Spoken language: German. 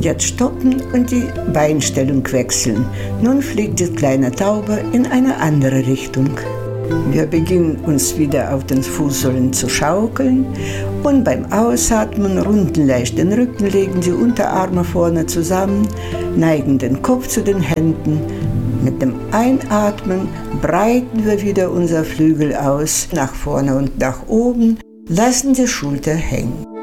jetzt stoppen und die Beinstellung wechseln. Nun fliegt die kleine Taube in eine andere Richtung. Wir beginnen uns wieder auf den Fußsohlen zu schaukeln und beim Ausatmen runden leicht den Rücken, legen die Unterarme vorne zusammen, neigen den Kopf zu den Händen. Mit dem Einatmen breiten wir wieder unser Flügel aus, nach vorne und nach oben, lassen die Schulter hängen.